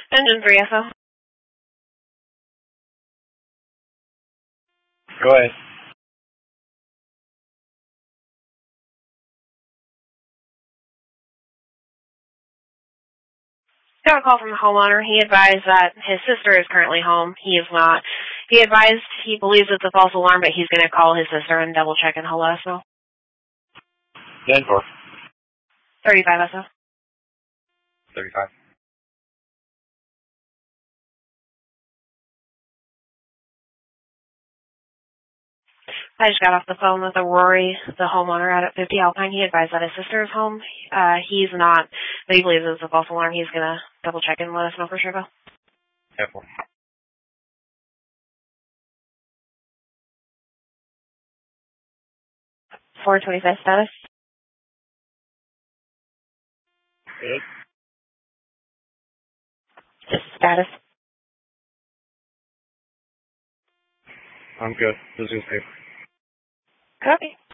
Engine 3 SO. Go ahead. Got a call from the homeowner. He advised that his sister is currently home. He is not. He advised he believes it's a false alarm, but he's going to call his sister and double check and he'll let us know. 10-4. 35 SO. 35. I just got off the phone with Rory, the homeowner out at 50 Alpine. He advised that his sister is home. He's not, but he believes it's a false alarm. He's going to double check and let us know for sure, though. 10-4. 425 status. Good. Just status. I'm good. This is good. Copy.